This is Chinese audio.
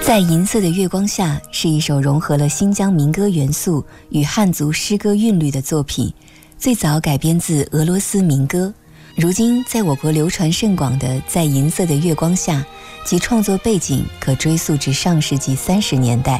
在银色的月光下是一首融合了新疆民歌元素与汉族诗歌韵律的作品，最早改编自俄罗斯民歌，如今在我国流传甚广的《在银色的月光下》其创作背景可追溯至上世纪30年代。